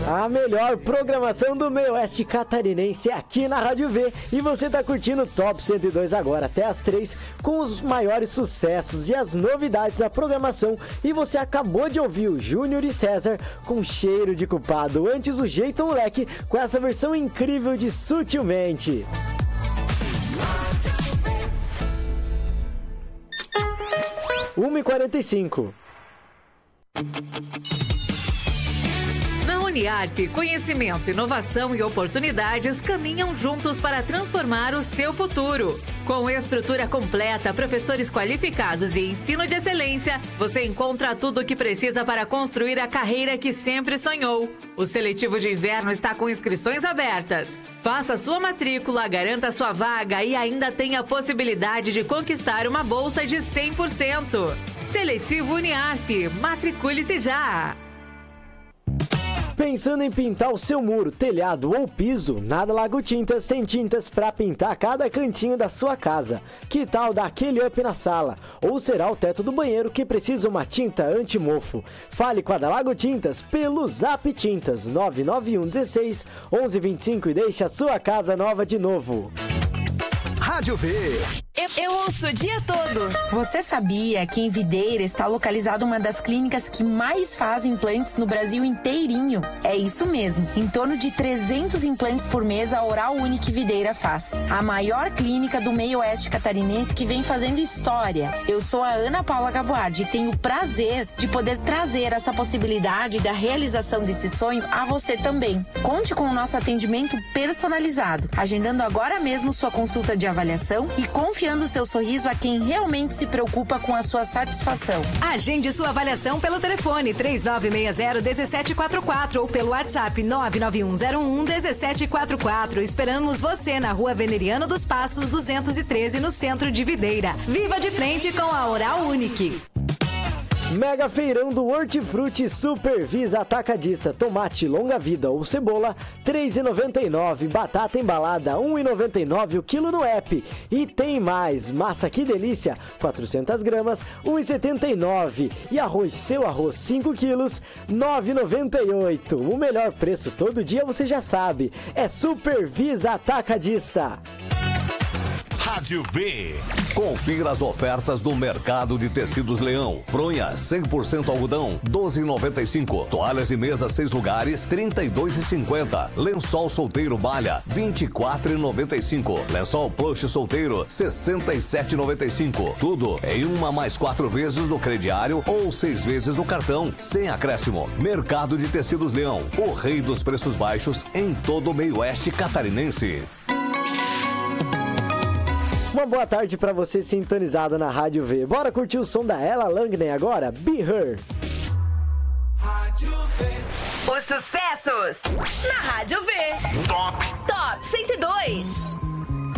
A melhor programação do meio oeste catarinense aqui na Rádio V. E você tá curtindo o Top 102 agora, até as 3, com os maiores sucessos e as novidades da programação. E você acabou de ouvir o Júnior e César com Cheiro de Culpado. Antes o Jeito Moleque com essa versão incrível de Sutilmente. 1h45. Na Uniarp, conhecimento, inovação e oportunidades caminham juntos para transformar o seu futuro. Com estrutura completa, professores qualificados e ensino de excelência, você encontra tudo o que precisa para construir a carreira que sempre sonhou. O seletivo de inverno está com inscrições abertas. Faça sua matrícula, garanta sua vaga e ainda tem a possibilidade de conquistar uma bolsa de 100%. Seletivo Uniarp, matricule-se já! Pensando em pintar o seu muro, telhado ou piso? Nada Lago Tintas tem tintas para pintar cada cantinho da sua casa. Que tal dar aquele up na sala? Ou será o teto do banheiro que precisa uma tinta anti-mofo? Fale com a da Lago Tintas pelo Zap Tintas 991 16 1125 e deixe a sua casa nova de novo. Rádio V. Eu ouço o dia todo. Você sabia que em Videira está localizada uma das clínicas que mais fazem implantes no Brasil inteirinho? É isso mesmo. Em torno de 300 implantes por mês a Oral Unique Videira faz. A maior clínica do meio oeste catarinense que vem fazendo história. Eu sou a Ana Paula Gaboardi e tenho o prazer de poder trazer essa possibilidade da realização desse sonho a você também. Conte com o nosso atendimento personalizado, agendando agora mesmo sua consulta de avaliação e confiando o seu sorriso a quem realmente se preocupa com a sua satisfação. Agende sua avaliação pelo telefone 3960-1744 ou pelo WhatsApp 99101-1744. Esperamos você na Rua Veneriano dos Passos 213, no centro de Videira. Viva de frente com a Oral Unique. Mega feirão do Hortifruti Supervisa Atacadista. Tomate longa vida ou cebola, R$ 3,99. Batata embalada, R$ 1,99 o quilo no app. E tem mais. Massa que delícia, 400 gramas, R$ 1,79. E arroz, seu arroz, 5 quilos, R$ 9,98. O melhor preço todo dia você já sabe. É Supervisa Atacadista. Rádio V. Confira as ofertas do Mercado de Tecidos Leão. Fronha 100% algodão, R$ 12,95. Toalhas de mesa 6 lugares, R$ 32,50. Lençol solteiro malha, R$ 24,95. Lençol plush solteiro, R$ 67,95. Tudo em 1 mais 4 vezes no crediário ou 6 vezes no cartão, sem acréscimo. Mercado de Tecidos Leão, o rei dos preços baixos em todo o meio oeste catarinense. Uma boa tarde pra você sintonizado na Rádio V. Bora curtir o som da Ella Langley agora? Be Her. Rádio V. Os sucessos na Rádio V. Top 102.